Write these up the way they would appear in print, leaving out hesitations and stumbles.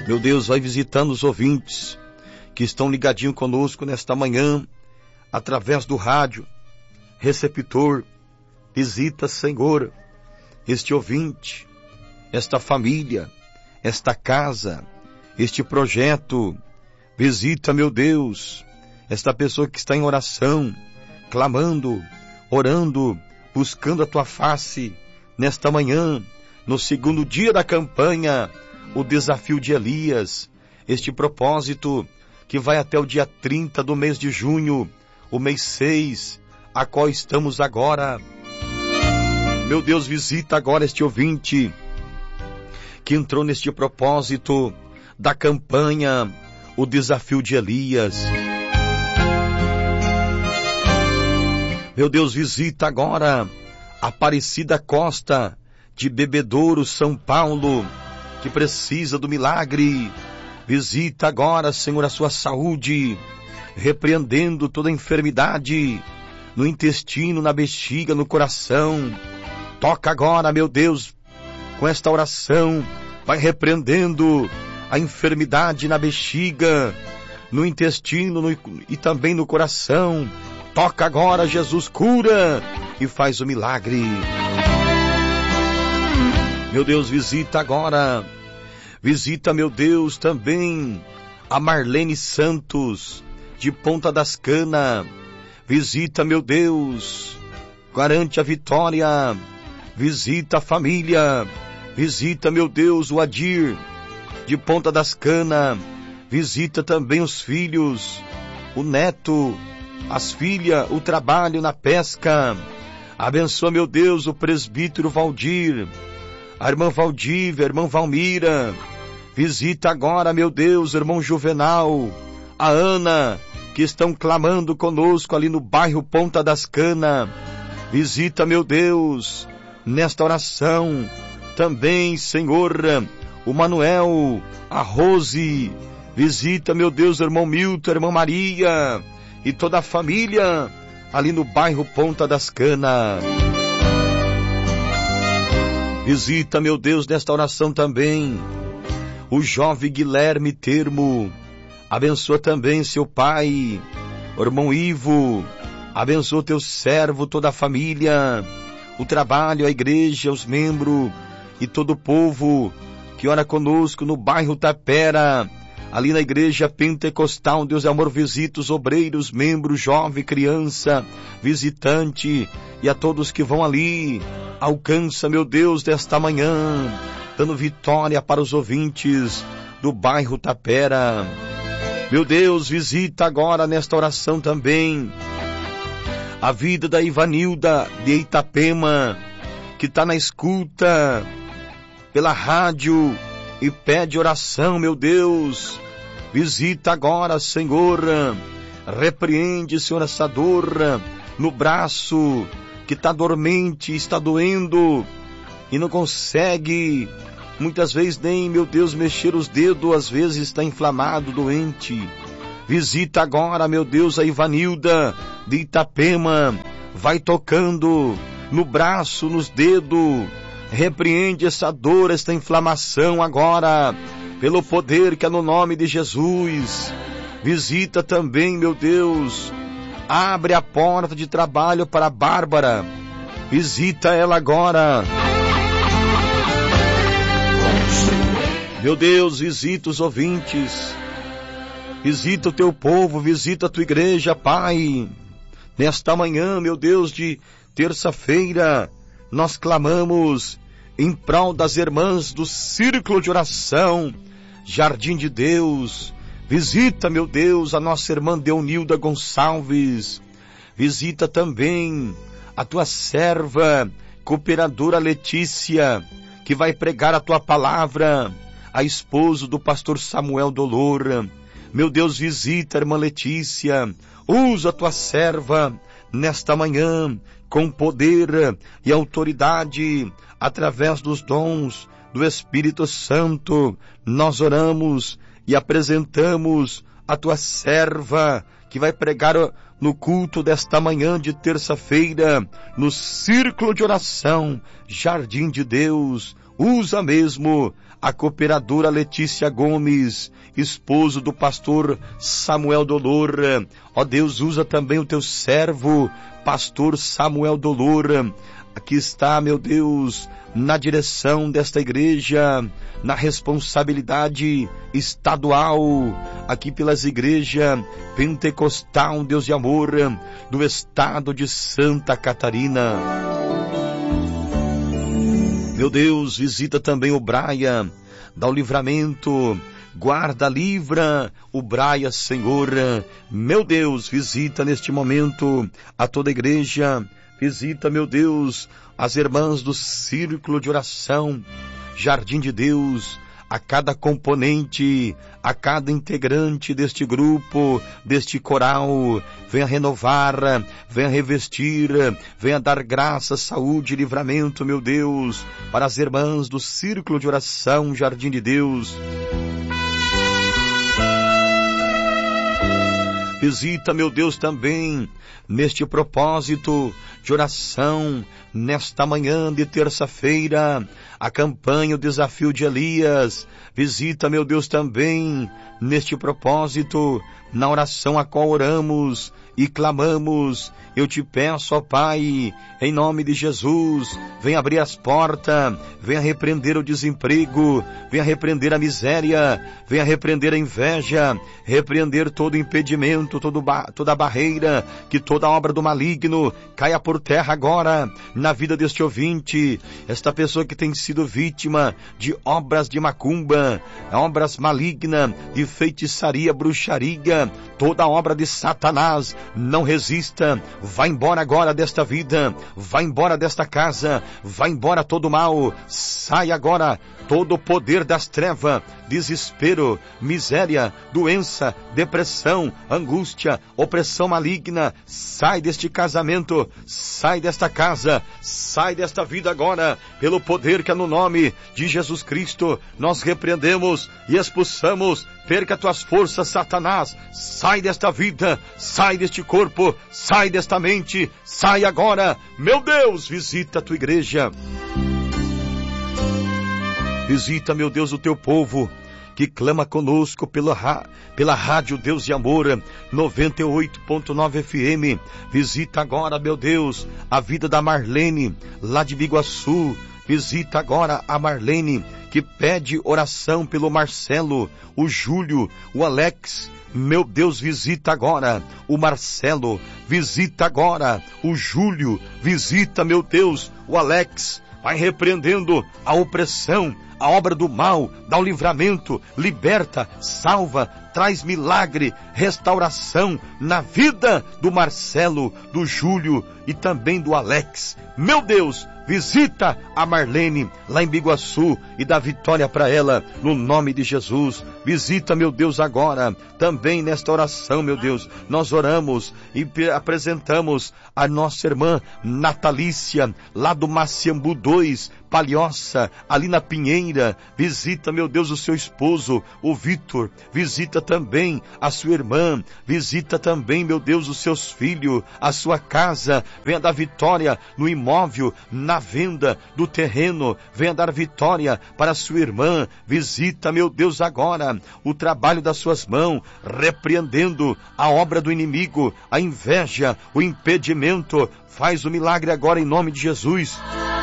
Meu Deus, vai visitando os ouvintes que estão ligadinhos conosco nesta manhã, através do rádio, receptor. Visita, Senhor, este ouvinte, esta família, esta casa, este projeto. Visita, meu Deus, esta pessoa que está em oração, clamando, orando, buscando a tua face, nesta manhã, no segundo dia da campanha, o desafio de Elias, este propósito que vai até o dia 30 do mês de junho, o mês 6, a qual estamos agora. Meu Deus, visita agora este ouvinte que entrou neste propósito da campanha, o desafio de Elias. Meu Deus, visita agora Aparecida Costa, de Bebedouro, São Paulo, que precisa do milagre. Visita agora, Senhor, a sua saúde, repreendendo toda enfermidade no intestino, na bexiga, no coração. Toca agora, meu Deus, com esta oração, vai repreendendo a enfermidade na bexiga, no intestino e também no coração. Toca agora, Jesus, cura e faz o milagre. Meu Deus, visita agora. Visita, meu Deus, também a Marlene Santos, de Ponta das Canas. Visita, meu Deus, garante a vitória. Visita a família. Visita, meu Deus, o Adir, de Ponta das Canas. Visita também os filhos, o neto, as filhas, o trabalho na pesca. Abençoa, meu Deus, o presbítero Valdir, a irmã Valdívia, a irmã Valmira. Visita agora, meu Deus, o irmão Juvenal, a Ana, que estão clamando conosco ali no bairro Ponta das Canas. Visita, meu Deus, nesta oração também, Senhor, o Manuel, a Rose. Visita, meu Deus, o irmão Milton, a irmã Maria e toda a família ali no bairro Ponta das Canas. Visita, meu Deus, nesta oração também o jovem Guilherme Termo. Abençoa também seu pai, o irmão Ivo. Abençoa teu servo, toda a família, o trabalho, a igreja, os membros e todo o povo que ora conosco no bairro Tapera, ali na igreja pentecostal. Deus é amor, visita os obreiros, membros, jovem, criança, visitante e a todos que vão ali. Alcança, meu Deus, desta manhã, dando vitória para os ouvintes do bairro Tapera. Meu Deus, visita agora nesta oração também a vida da Ivanilda de Itapema, que está na escuta pela rádio e pede oração, meu Deus. Visita agora, Senhor. Repreende, Senhor, essa dor no braço que está dormente, está doendo e não consegue muitas vezes nem, meu Deus, mexer os dedos, às vezes está inflamado, doente. Visita agora, meu Deus, a Ivanilda de Itapema. Vai tocando no braço, nos dedos. Repreende essa dor, esta inflamação agora, pelo poder que é no nome de Jesus. Visita também, meu Deus, abre a porta de trabalho para a Bárbara. Visita ela agora. Meu Deus, visita os ouvintes. Visita o teu povo, visita a tua igreja, Pai. Nesta manhã, meu Deus, de terça-feira, nós clamamos em prol das irmãs do Círculo de Oração, Jardim de Deus. Visita, meu Deus, a nossa irmã Deonilda Gonçalves. Visita também a tua serva, cooperadora Letícia, que vai pregar a tua palavra, a esposa do pastor Samuel Dolor. Meu Deus, visita a irmã Letícia. Usa a tua serva nesta manhã com poder e autoridade, através dos dons do Espírito Santo. Nós oramos e apresentamos a tua serva, que vai pregar no culto desta manhã de terça-feira, no Círculo de Oração, Jardim de Deus. usa mesmo a cooperadora Letícia Gomes, esposo do pastor Samuel Dolor. Ó Deus, usa também o teu servo, pastor Samuel Dolor. Aqui está, meu Deus, na direção desta igreja, na responsabilidade estadual, aqui pelas igrejas pentecostal, Deus de amor, do estado de Santa Catarina. Meu Deus, visita também o Braia, dá o livramento, guarda, livra o Braia, Senhor. Meu Deus, visita neste momento a toda a igreja, visita, meu Deus, as irmãs do Círculo de Oração, Jardim de Deus, a cada componente, a cada integrante deste grupo, deste coral. Venha renovar, venha revestir, venha dar graça, saúde e livramento, meu Deus, para as irmãs do Círculo de Oração, Jardim de Deus. Visita, meu Deus, também neste propósito de oração, nesta manhã de terça-feira, a campanha, o desafio de Elias. Visita, meu Deus, também neste propósito, na oração a qual oramos e clamamos. Eu te peço, ó Pai, em nome de Jesus, venha abrir as portas, venha repreender o desemprego, venha repreender a miséria, venha repreender a inveja, repreender todo impedimento, toda barreira, que toda obra do maligno caia por terra agora, na vida deste ouvinte, esta pessoa que tem sido vítima de obras de macumba, obras malignas, de feitiçaria, bruxaria, toda obra de Satanás. Não resista, vai embora agora desta vida, vai embora desta casa, vai embora todo mal, sai agora todo o poder das trevas, desespero, miséria, doença, depressão, angústia, opressão maligna. Sai deste casamento, sai desta casa, sai desta vida agora, pelo poder que é no nome de Jesus Cristo. Nós repreendemos e expulsamos. Perca tuas forças, Satanás. Sai desta vida, sai deste corpo, sai desta mente, sai agora. Meu Deus, visita a tua igreja. Visita, meu Deus, o teu povo que clama conosco pela rádio Deus de Amor 98.9 FM. Visita agora, meu Deus, a vida da Marlene, lá de Biguaçu. Visita agora a Marlene, que pede oração pelo Marcelo, o Júlio, o Alex. Meu Deus, visita agora o Marcelo, visita agora o Júlio, visita, meu Deus, o Alex. Vai repreendendo a opressão, a obra do mal, dá o livramento, liberta, salva, traz milagre, restauração na vida do Marcelo, do Júlio e também do Alex. Meu Deus, visita a Marlene lá em Biguaçu e dá vitória para ela no nome de Jesus. Visita, meu Deus, agora também nesta oração, meu Deus. Nós oramos e apresentamos a nossa irmã Natalícia lá do Maciambu 2, Palhoça, ali na Pinheira. Visita, meu Deus, o seu esposo, o Vitor. Visita também a sua irmã. Visita também, meu Deus, os seus filhos, a sua casa. Venha dar vitória no imóvel, na venda do terreno. Venha dar vitória para a sua irmã. Visita, meu Deus, agora o trabalho das suas mãos, repreendendo a obra do inimigo, a inveja, o impedimento. Faz o milagre agora em nome de Jesus.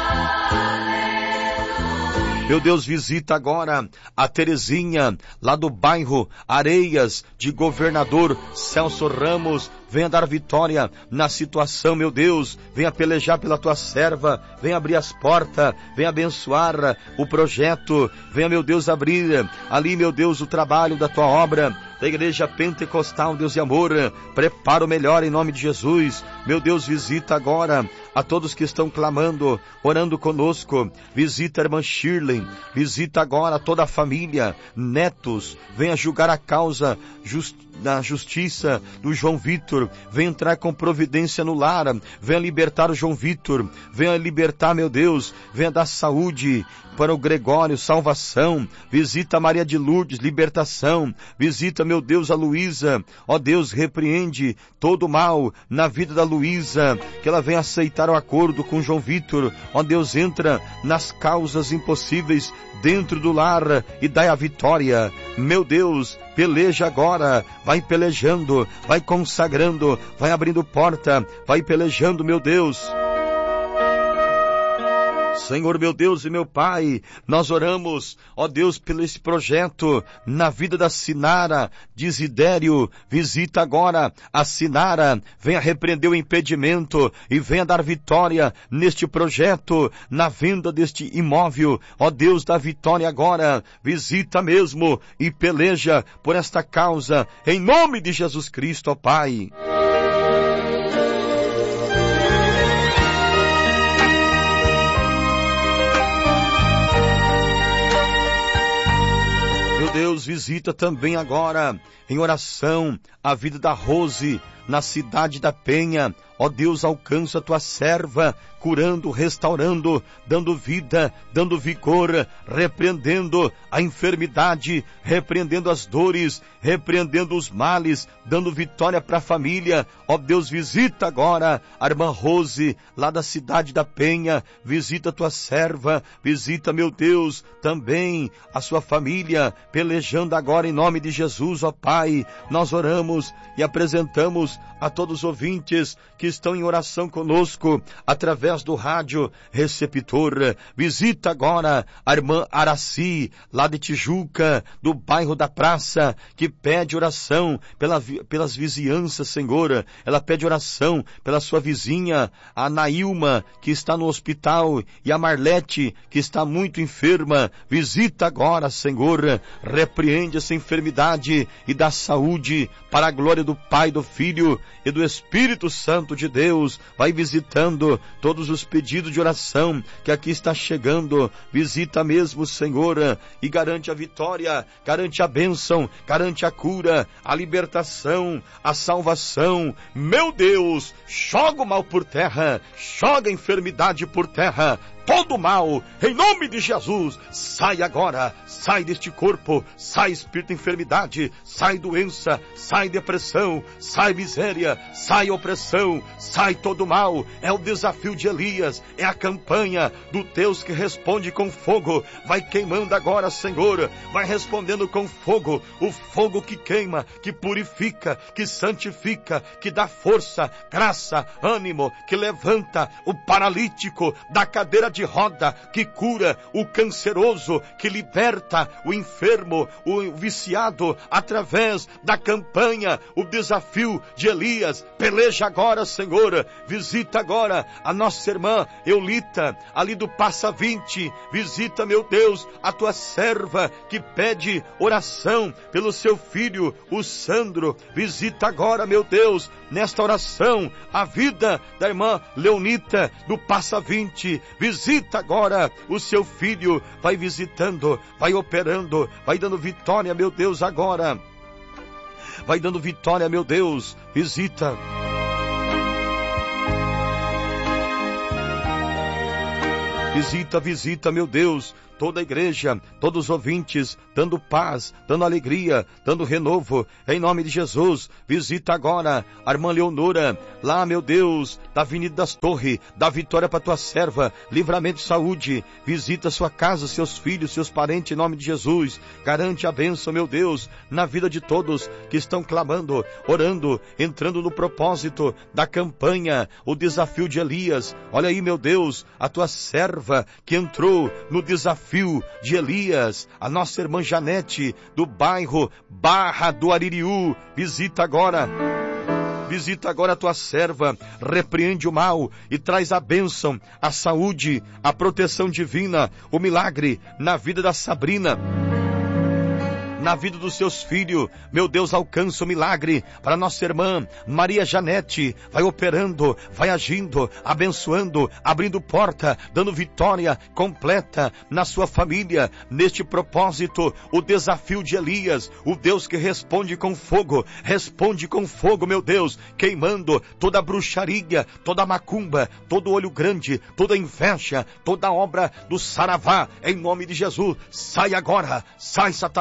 Meu Deus, visita agora a Terezinha, lá do bairro Areias, de Governador Celso Ramos. Venha dar vitória na situação, meu Deus. Venha pelejar pela tua serva. Venha abrir as portas. Venha abençoar o projeto. Venha, meu Deus, abrir ali, meu Deus, o trabalho da tua obra, da Igreja Pentecostal Deus de Amor. Prepara o melhor em nome de Jesus. Meu Deus, visita agora a todos que estão clamando, orando conosco. Visita a irmã Shirley. Visita agora toda a família, netos. Venha julgar a causa da justiça do João Vitor. Venha entrar com providência no lar. Venha libertar o João Vitor. Venha libertar, meu Deus. Venha dar saúde para o Gregório, salvação. Visita a Maria de Lourdes, libertação. Visita, meu Deus, a Luísa. Ó Deus, repreende todo o mal na vida da Luísa. Que ela venha aceitar estar ao acordo com João Vitor. Ó Deus, entra nas causas impossíveis dentro do lar e dai a vitória. Meu Deus, peleja agora, vai pelejando, vai consagrando, vai abrindo porta, vai pelejando, meu Deus. Senhor, meu Deus e meu Pai, nós oramos, ó Deus, pelo esse projeto na vida da Sinara, Desidério. Visita agora a Sinara, venha repreender o impedimento e venha dar vitória neste projeto, na venda deste imóvel. Ó Deus, dá vitória agora, visita mesmo e peleja por esta causa, em nome de Jesus Cristo, ó Pai. Deus, visita também agora, em oração, a vida da Rose, na cidade da Penha. Ó Deus, alcança a tua serva, curando, restaurando, dando vida, dando vigor, repreendendo a enfermidade, repreendendo as dores, repreendendo os males, dando vitória para a família. Ó Deus, visita agora a irmã Rose, lá da cidade da Penha. Visita a tua serva, visita, meu Deus, também a sua família, pelejando agora em nome de Jesus, ó Pai. Nós oramos e apresentamos a todos os ouvintes que estão em oração conosco, através do rádio receptor. Visita agora a irmã Araci, lá de Tijuca, do bairro da Praça, que pede oração pelas vizinhanças, Senhor. Ela pede oração pela sua vizinha, a Nailma, que está no hospital, e a Marlete, que está muito enferma. Visita agora, Senhor. Repreende essa enfermidade e dá saúde para a glória do Pai, do Filho e do Espírito Santo de Deus. Vai visitando todos os pedidos de oração que aqui está chegando. Visita mesmo, Senhor, e garante a vitória, garante a bênção, garante a cura, a libertação, a salvação. Meu Deus, joga o mal por terra, joga a enfermidade por terra. Todo mal, em nome de Jesus, sai agora, sai deste corpo, sai espírito de enfermidade, sai doença, sai depressão, sai miséria, sai opressão, sai todo mal. É o desafio de Elias, é a campanha do Deus que responde com fogo. Vai queimando agora, Senhor, vai respondendo com fogo, o fogo que queima, que purifica, que santifica, que dá força, graça, ânimo, que levanta o paralítico da cadeira de roda, que cura o canceroso, que liberta o enfermo, o viciado, através da campanha, o desafio de Elias. Peleja agora, Senhor. Visita agora a nossa irmã Eulita, ali do Passa 20. Visita, meu Deus, a tua serva que pede oração pelo seu filho, o Sandro. Visita agora, meu Deus, nesta oração, a vida da irmã Leonita, do Passa 20. Visita agora o seu filho, vai visitando, vai operando, vai dando vitória, meu Deus, agora. Vai dando vitória, meu Deus, visita. Visita, meu Deus, toda a igreja, todos os ouvintes, dando paz, dando alegria, dando renovo, em nome de Jesus. Visita agora a irmã Leonora, lá, meu Deus, da Avenida das Torres, dá vitória para tua serva, livramento e saúde. Visita sua casa, seus filhos, seus parentes, em nome de Jesus. Garante a bênção, meu Deus, na vida de todos que estão clamando, orando, entrando no propósito da campanha, o desafio de Elias. Olha aí, meu Deus, a tua serva que entrou no desafio de Elias, a nossa irmã Janete, do bairro Barra do Aririú. Visita agora a tua serva, repreende o mal e traz a bênção, a saúde, a proteção divina, o milagre na vida da Sabrina, na vida dos seus filhos. Meu Deus, alcança o milagre para nossa irmã Maria Janete. Vai operando, vai agindo, abençoando, abrindo porta, dando vitória completa na sua família. Neste propósito, o desafio de Elias, o Deus que responde com fogo, meu Deus, queimando toda bruxaria, toda macumba, todo olho grande, toda inveja, toda obra do saravá, em nome de Jesus. Sai agora, sai Satanás,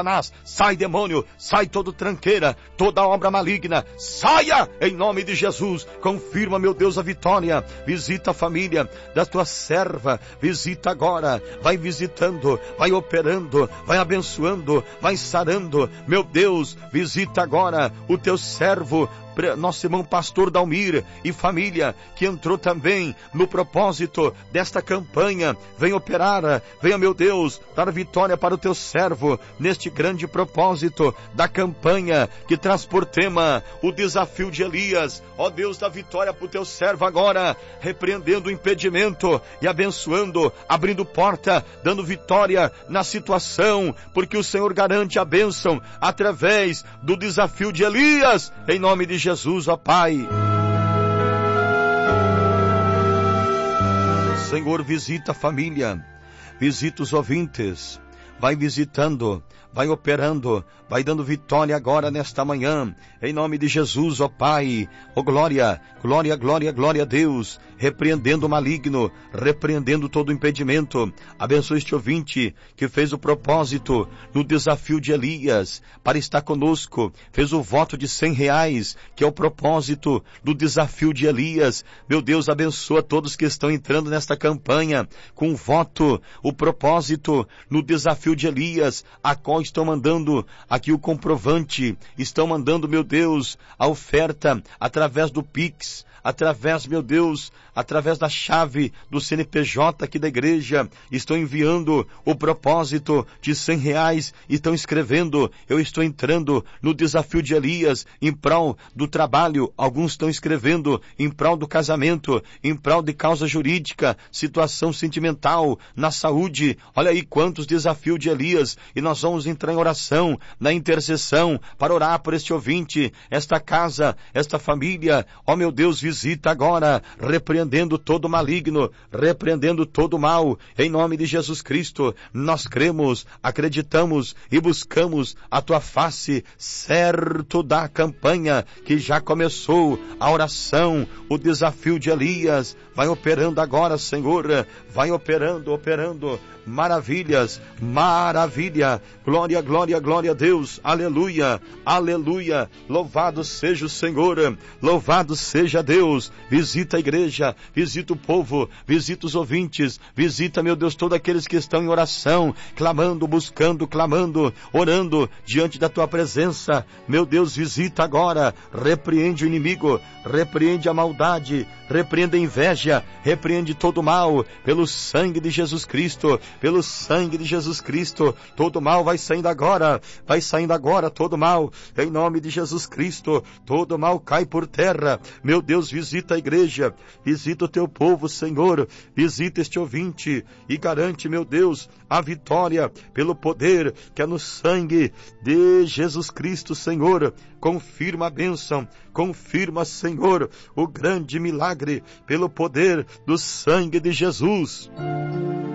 sai demônio, sai todo tranqueira, toda obra maligna, saia em nome de Jesus. Confirma, meu Deus, a vitória. Visita a família da tua serva, visita agora, vai visitando, vai operando, vai abençoando, vai sarando. Meu Deus, visita agora o teu servo, nosso irmão pastor Dalmir e família, que entrou também no propósito desta campanha. Venha operar, venha, meu Deus, dar vitória para o teu servo neste grande propósito da campanha que traz por tema o desafio de Elias. Ó Deus, dá vitória para o teu servo agora, repreendendo o impedimento e abençoando, abrindo porta, dando vitória na situação, porque o Senhor garante a bênção através do desafio de Elias, em nome de Jesus, ó Pai. Senhor, visita a família, visita os ouvintes, vai visitando, vai operando, vai dando vitória agora nesta manhã, em nome de Jesus, ó Pai. Ó glória, glória, glória, glória a Deus, repreendendo o maligno, repreendendo todo o impedimento. Abençoe este ouvinte que fez o propósito no desafio de Elias para estar conosco, fez o voto de R$100, que é o propósito do desafio de Elias. Meu Deus, abençoa todos que estão entrando nesta campanha com o voto, o propósito no desafio de Elias, a qual estão mandando aqui o comprovante, estão mandando, meu Deus, a oferta através do Pix, através, meu Deus, através da chave do CNPJ aqui da igreja, estão enviando o propósito de R$100, estão escrevendo, eu estou entrando no desafio de Elias, em prol do trabalho. Alguns estão escrevendo em prol do casamento, em prol de causa jurídica, situação sentimental, na saúde. Olha aí quantos desafios de Elias, e nós vamos entrar em oração, na intercessão, para orar por este ouvinte, esta casa, esta família. Ó meu Deus, visita agora, repreendendo todo maligno, repreendendo todo mal, em nome de Jesus Cristo. Nós cremos, acreditamos e buscamos a tua face, certo da campanha que já começou, a oração, o desafio de Elias. Vai operando agora, Senhor, vai operando, maravilhas, maravilha, glória, glória, glória a Deus, aleluia, aleluia, louvado seja o Senhor, louvado seja Deus. Visita a igreja, visita o povo, visita os ouvintes, visita, meu Deus, todos aqueles que estão em oração, clamando, buscando, clamando, orando diante da tua presença. Meu Deus, visita agora, repreende o inimigo, repreende a maldade, repreende a inveja, repreende todo o mal, pelo sangue de Jesus Cristo, pelo sangue de Jesus Cristo. Todo mal vai saindo agora, todo mal, em nome de Jesus Cristo. Todo mal cai por terra. Meu Deus, visita a igreja, visita o teu povo, Senhor, visita este ouvinte e garante, meu Deus, a vitória pelo poder que é no sangue de Jesus Cristo, Senhor. Confirma a bênção, confirma, Senhor, o grande milagre pelo poder do sangue de Jesus.